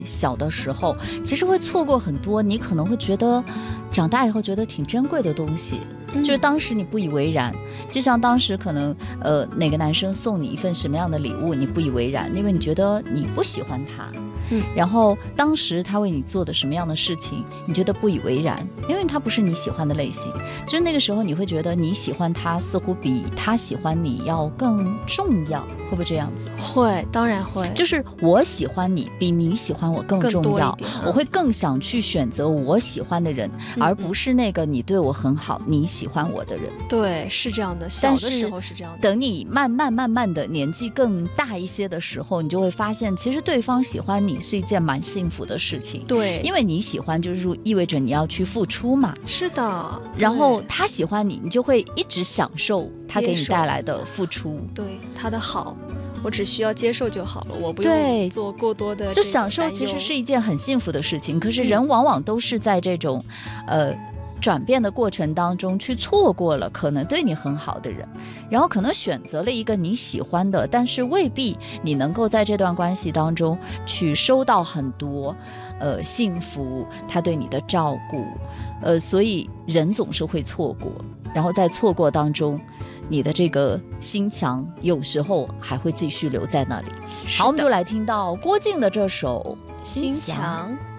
小的时候其实会错过很多你可能会觉得长大以后觉得挺珍贵的东西，就是当时你不以为然，就像当时可能哪个男生送你一份什么样的礼物你不以为然，因为你觉得你不喜欢他，然后当时他为你做的什么样的事情你觉得不以为然，因为他不是你喜欢的类型，就是那个时候你会觉得你喜欢他似乎比他喜欢你要更重要，会不会这样子？ 会，当然会， 就是我喜欢你比你喜欢我更重要，我会更想去选择我喜欢的人，而不是那个你对我很好你喜欢我的人。 对，是这样的，小的时候是这样的。 等你慢慢的年纪更大一些的时候，你就会发现其实对方喜欢你是一件蛮幸福的事情。 对， 因为你喜欢就是意味着你要去付出嘛。 是的。 然后他喜欢你，你就会一直享受他给你带来的付出。 对，他的好我只需要接受就好了，我不用做过多的。 就享受其实是一件很幸福的事情，可是人往往都是在这种转变的过程当中去错过了可能对你很好的人，然后可能选择了一个你喜欢的，但是未必你能够在这段关系当中去收到很多幸福，他对你的照顾，所以人总是会错过，然后在错过当中你的这个心墙有时候还会继续留在那里。好，我们就来听到郭靖的这首《心墙》。